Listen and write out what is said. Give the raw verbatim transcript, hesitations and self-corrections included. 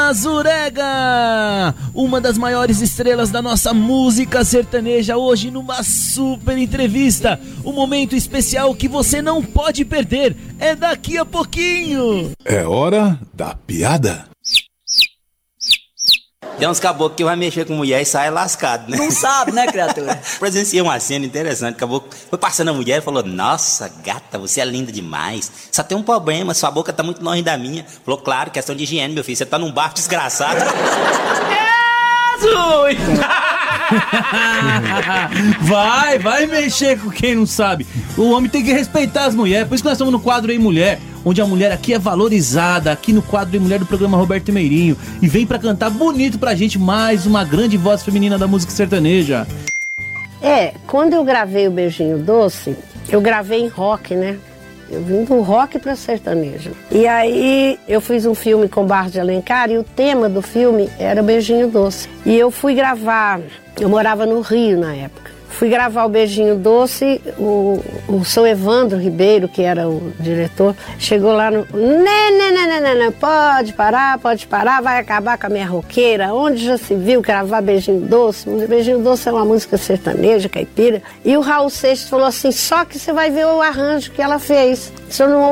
Mazurega, uma das maiores estrelas da nossa música sertaneja, hoje numa super entrevista. Um momento especial que você não pode perder. É daqui a pouquinho. É hora da piada. Tem uns caboclos que vai mexer com mulher e sai lascado, né? Não sabe, né, criatura? Presenciei uma cena interessante. O caboclo foi passando a mulher e falou: nossa, gata, você é linda demais. Só tem um problema, sua boca tá muito longe da minha. Falou: claro, questão de higiene, meu filho. Você tá num bar desgraçado. Jesus! Vai, vai mexer com quem não sabe. O homem tem que respeitar as mulheres. Por isso que nós estamos no quadro Ei Mulher, onde a mulher aqui é valorizada, aqui no quadro Ei Mulher do programa Roberto Meirinho. E vem pra cantar bonito pra gente mais uma grande voz feminina da música sertaneja. É, quando eu gravei o Beijinho Doce, eu gravei em rock, né? Eu vim do rock para sertanejo. E aí eu fiz um filme com Barra de Alencar e o tema do filme era Beijinho Doce. E eu fui gravar, eu morava no Rio na época. Fui gravar o Beijinho Doce, o, o seu Evandro Ribeiro, que era o diretor, chegou lá no... Né, né, né, né, né, né, pode parar, pode parar, vai acabar com a minha roqueira. Onde já se viu gravar Beijinho Doce? Beijinho Doce é uma música sertaneja, caipira. E o Raul Seixas falou assim, só que você vai ver o arranjo que ela fez. Se eu não